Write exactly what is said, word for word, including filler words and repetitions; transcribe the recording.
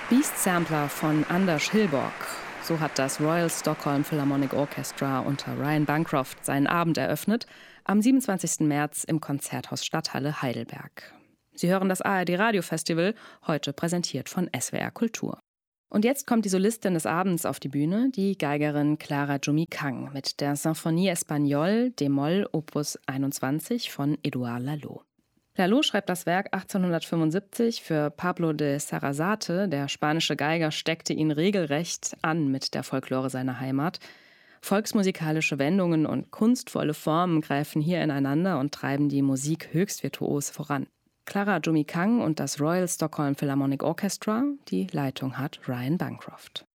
Beast Sampler von Anders Hillborg. So hat das Royal Stockholm Philharmonic Orchestra unter Ryan Bancroft seinen Abend eröffnet, am siebenundzwanzigsten März im Konzerthaus Stadthalle Heidelberg. Sie hören das A R D-Radiofestival, heute präsentiert von S W R Kultur. Und jetzt kommt die Solistin des Abends auf die Bühne, die Geigerin Clara Jumi Kang mit der Symphonie Espagnole d-Moll Opus einundzwanzig von Édouard Lalo. Lalo schreibt das Werk achtzehnhundertfünfundsiebzig für Pablo de Sarasate. Der spanische Geiger steckte ihn regelrecht an mit der Folklore seiner Heimat. Volksmusikalische Wendungen und kunstvolle Formen greifen hier ineinander und treiben die Musik höchst virtuos voran. Clara Jumi Kang und das Royal Stockholm Philharmonic Orchestra, die Leitung hat Ryan Bancroft.